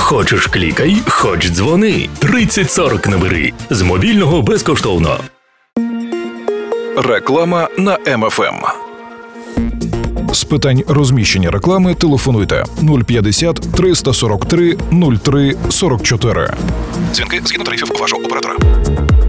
Хочеш клікай, хоч дзвони. 3040 набери. З мобільного безкоштовно. Реклама на МФМ. З питань розміщення реклами телефонуйте 050 343 03 44. Дзвінки згідно тарифів вашого оператора.